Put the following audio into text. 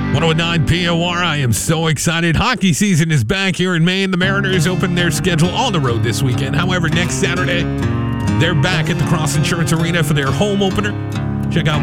109 POR. I am so excited. Hockey season is back here in Maine. The Mariners open their schedule on the road this weekend. However, next Saturday, they're back at the Cross Insurance Arena for their home opener. Check out